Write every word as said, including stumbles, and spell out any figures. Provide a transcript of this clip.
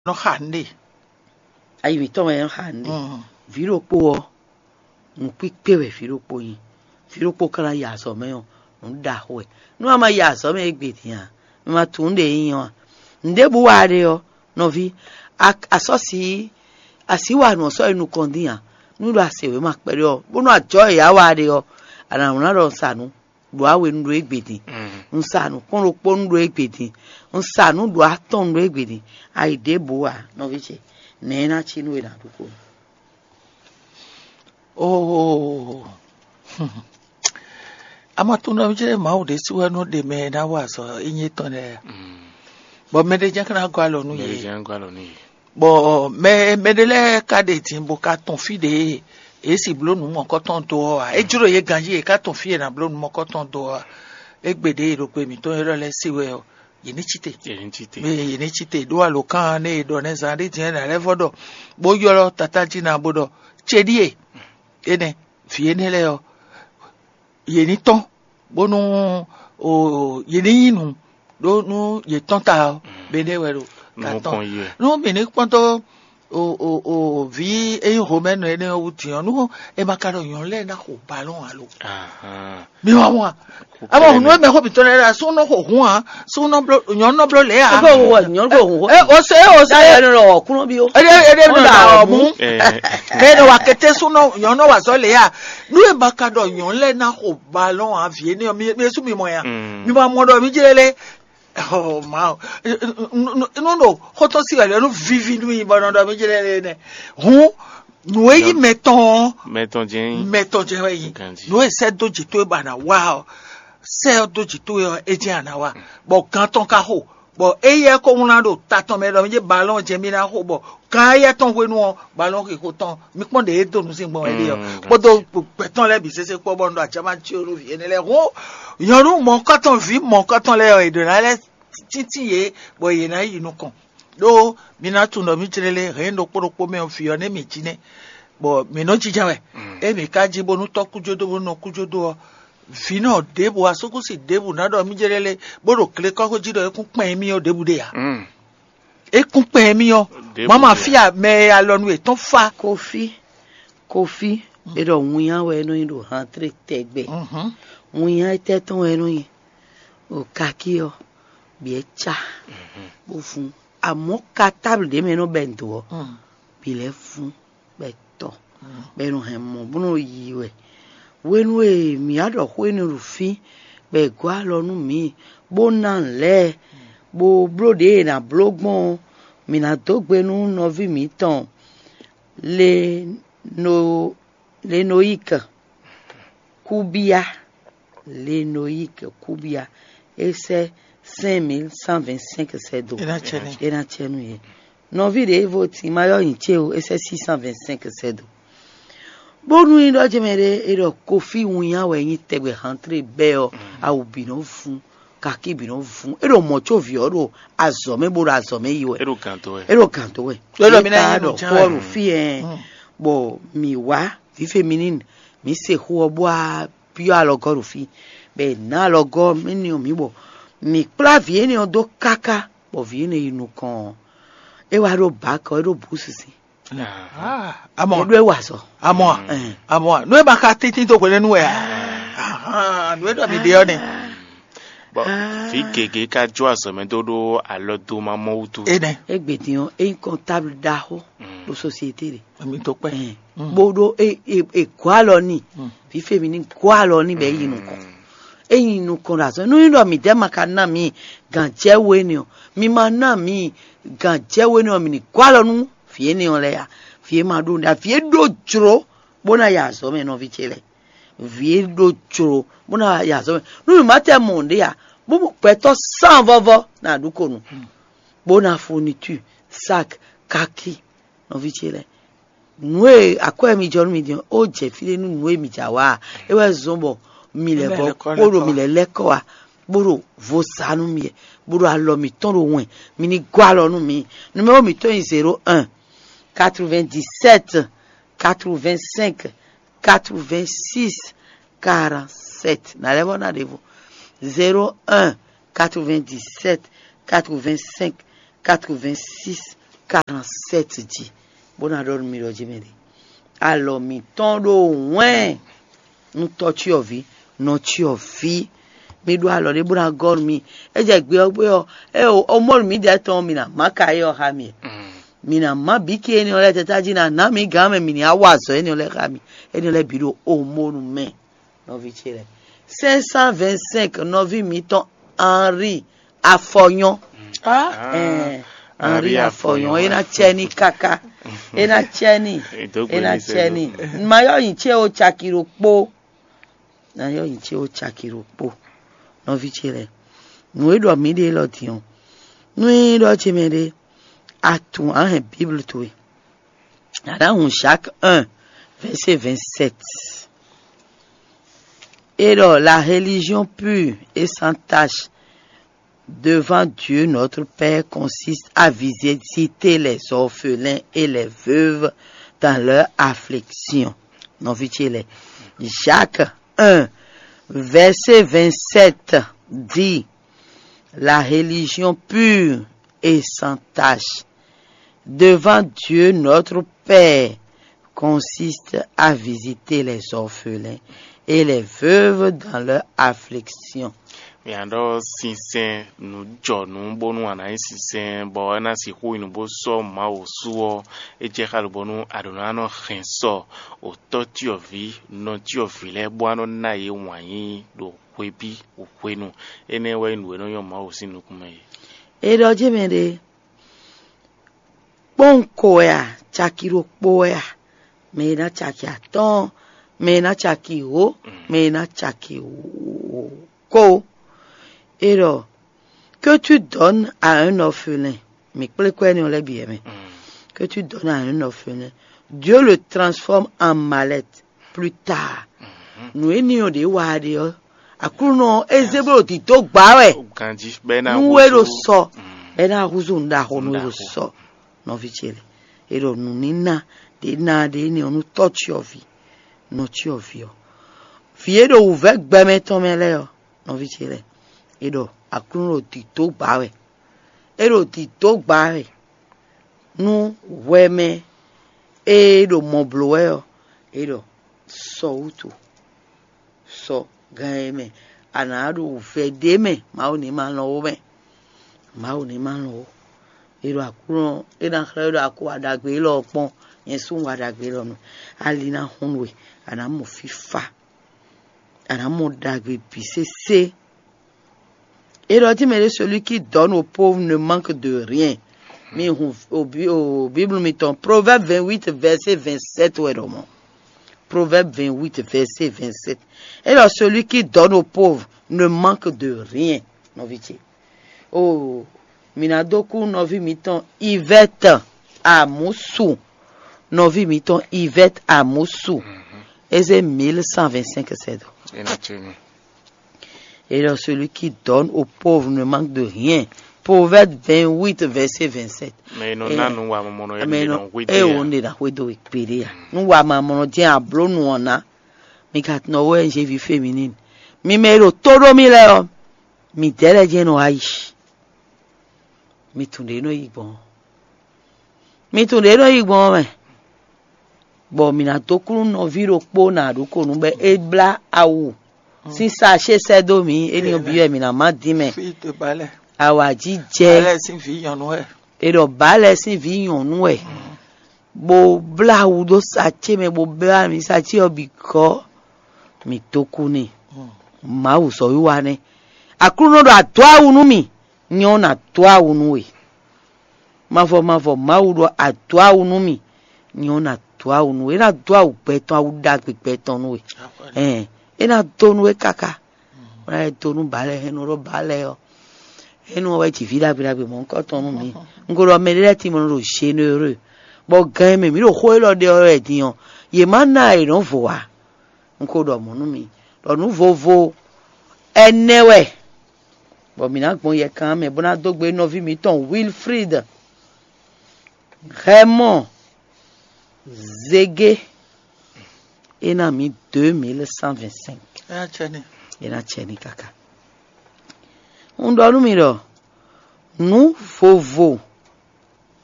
no hande ayi mi to me hande viro po un pipe we viro po yin viro po kan ya so me yon un da ho e no ama ya so me egbe ti han mi ma tun de yin yon nde bu wa re o no vi asosi asiwa no so inu kondian nu lo asewe ma pere o bo no ajo ya wa re o ana una ro sanu do awe ndu egbedin nsanu kon ro po ndu egbedin nsanu do aton ndu egbedin aide bo wa no viche ne na chinu e na duko oh ama tuna viche ma o de siwa no de me na wa so inye ton e bo me de jan kana gwa lo nu ye me de jan gwa lo nu ye bo me me de le ka de tin bo ka ton fi de e si blo nu mo ko ton do a e juro ye ganji e ka ton fi na blo nu mo ko ton do a egbede ro pe mi to ero le siwe o ye ni chite ye ni chite me ye ni chite do a lo kan ne do ne za de tin na le fodo bo yo lo tata ji na bodo chedie ene fi ene le o ye ni ton bo nu o ye ni yinu do nu ye ton ta be de we ro no kon ye no be ni pon to o o o vi e romaine ene o ti onu e makaro yon le na ko ballon alo ah mi wa wa abo no me ko bitore ra so no ko hun a so no blo yon no blo le a go wo yon go wo e o se o se e ro kuno bi o e e no da mu me no wa kete so no yon no wa so le a nu e makaro yon le na ko ballon a vi ene mi mi su mi mo ya mi ba mo do mi jirele. Oh ma no no hoto si ale no vivi nu ibono do mi jere ne hu no yi meton meton jin meton je yi no e se doji to e ba na wa se doji to e je ana wa bo kan ton ka ho bo e ye ko una do taton me do mi je ballon je mi na ho bo kan ye ton we nu ballon ki ko ton mi pon de do nu si gbon e le bo do peton le bi sese po bo ndo acha ma ti oru vi ene le ho yorun mo katon vi mo katon le o idona le titi ye bo ye na yinu kan do mi na tun do mi tirele re ndo poropo me o fi o ne mi jine bo mi no jija we e mi ka ji bonu to kujodo bonu kujodo fi no debo asoko si debo na do mi jerele bo ro kle ko jido e kun pen mi o debu de ya e kun pen mi o mama fi a me alonu e ton fa kofi kofi e do wuyan we no ndo han tre tegbe mhm wuyan te ton we no yin o kaki o bi e cha bo fun amo ka table de me no bento bi le fun be to be no hen mo bu no yi we we nu e mi ado we nu rufi be gwa lo nu mi bo na le bo brode na blogbon mi na to gbe nu no vi mi ton le no le noika kubia le noika kubia et c'est cinq mille cent vingt-cinq c'est do ina chene ina chenu ye no vi de voti mayo yin che o et c'est six cent vingt-cinq c'est do bonu yin do jemere e do kofi wuyan we yin tegbe rentre be o a obi no fun kaki bi no fun e do mo cho vi o do azo me bo azo me yi we e do kanto we e do kanto we lo lo mi na yin do for fi en bo mi wa vi féminine mi se ho bo a pio alogoru fi be na logo mi ni o mi bo mi pla viene o do kaka bo viene inu kan e wa ro ba ko ro busisi ah amo do e wa so amo amo no e ba ka titin to kwele nu e ah no e do mi de o ni bo fi keke ka jo asome do do alodo ma mo utu ene egbedian e incontable daho do société de mi to pe bo do e e kwa lo ni fi féminine kwa lo ni be inu kan eyin nu kon raso nu ndo mi de maka na mi gan jewe ni o mi ma na mi gan jewe ni o mi ni kwa lo nu fie ni o le ya fie ma do da fie do jro bona ya so me no vi chele fie do jro bona ya so me nu ma te monde ya bo peto sans vovo na du konu bona fourniture sac kaki no vi chele nwe akwa mi jonu mi di o je file nu nwe mi jawa e we zombo mi le bo poro mi le leko wa buru vo sanu mi buru alo mi ton ro wen mi ni gwa lo nu mi numéro mi ton zéro un quatre-vingt-dix-sept quatre-vingt-cinq quatre-vingt-six quarante-sept na le bona de vous zéro un quatre-vingt-dix-sept quatre-vingt-cinq quatre-vingt-six quarante-sept dit bon adore mi lo jimede alors mi tondo wen nous torture vie no chi ofi mi do alors de bon gor mi e je gbe ogbe o e o mo mi de ton mi na maka yo ha mi mi na ma biki eni ole teta ji na na mi ga me mi ni awazo eni ole ga mi eni ole biro o mo nu me no vi chire cinq cent vingt-cinq no vi mi ton Henri Afoyon Ah, eh Henri Afoyon ena cheni kaka ena cheni ena cheni mayo yin che o chakiro po na yo yin che o chakiro po no vi chire no edo mi de lo tion no edo chemede à tout en Bible tout. Dans Jacques un verset vingt-sept. Et alors la religion pure et sans tache devant Dieu notre Père consiste à visiter les orphelins et les veuves dans leur affliction. Non, vite-les. Jacques un verset vingt-sept dit la religion pure et sans tache devant Dieu notre Père consiste à visiter les orphelins et les veuves dans leur affliction. Mais alors, si c'est nous, John, nous, bon, nous, on a si c'est bon, on a si quoi, nous, bon, so, ma, au soir, et j'ai qu'à le bon, nous, à donner nos rien so, au tot, tu as vu, non, tu as vu, les bois, non, naïe, moyen, do, webi, ou, we, nous, et ne, ouais, nous, non, yon, ma, aussi, nous, comme, et donc, je me dis, bon, quoi, chakiro, quoi, mais na chakia ton, mais na chakio, mais na chakio, ko. Et donc, que tu donnes à un orphelin, mais quoi, nous l'a bien, mais, que tu donnes à un orphelin, Dieu le transforme en mallette plus tard. Nous, nous, des wadios, à couno, ezebo, tito, bawe. Nous, le so, et na ruzunda, nous, le so. Non, vite, et donc, nous, nina, des na, des ni, on nous torture vie. Non, tu vie. Fier de ouvert, ben, mettons, mais là, non, vite, et donc, à couno, tito, bawe. Et le tito, bawe. Nous, ouais, mais, et le mon blower, et donc, so, ou tout. So, gagne, anado, ouvert, des mais, ma, on est mal, non, mais, ma, on est mal, non. Et donc, couno, et dans le à quoi d'agréer leur pont, et son va d'agréer leur nom. Alina, on, oui, anamo, fifa. Anamo, d'agréer, puis c'est, et donc, celui qui donne aux pauvres ne manque de rien. Mais au, au, au Bible, mettons, Proverbe vingt-huit, verset vingt-sept, ouais, roman. Proverbe vingt-huit, verset vingt-sept. Et alors, celui qui donne aux pauvres ne manque de rien. Non, vite. Oh, minadoku, novi miton, Yvette à Moussou. Novi miton, Yvette à Moussou. Et c'est mille cent vingt-cinq, c'est et alors, celui qui donne aux pauvres ne manque de rien. Proverbe vingt-huit, verset vingt-sept. Mais non, non, non, non, non, non, mais non, et on est dans le Wikipédia. Nous, on tient à blon, nous, on a. Mais quand nous, j'ai vu féminine. Mais, mais, le todo, mi leo. Mi dele, j'ai no aïch. Mi tunde, no, yik bon. Mi tunde, no, yik bon, mais. Bon, mi na toku, no, viro, po, na, do, ko, nou, be, e, bla, a, ou. Si ça chez ces domi, et nous bien, mais n'a pas dit, mais. Fille de balai. Awaji je. Balai, c'est vie, en ouais. Et le balai, c'est vie, en ouais. Bo bla ou do sache, mais bo bla, mi sache obiko. Mi tokuni. Ma ou so yuane. Akuno do a toi ou numi. Nyon a toi ou noui. Ma vo, ma vo, ma ou do a toi ou numi. Nyon a toi ou noui. Na toi ou peton, ou dag peton noui. Eh. Ena tonu e kaka. Ona e tonu bale, eno ro bale yo. Eno wa ti vida bila be mon ko tonu mi. Ngoro medele ti mon ro généreux. Bo gan me mi ro ho lo de oro e diyan. Ye mana e no vo wa. Nko do mo nu mi. Do nu vovo enewe. Bo mi na gbon ye kan me bona dogbe no vi mi ton Wilfried. Raymond Zege. Et n'a mis deux mille cent vingt-cinq. Et n'a tcheni kaka. On doit nous mirer. Nous, faut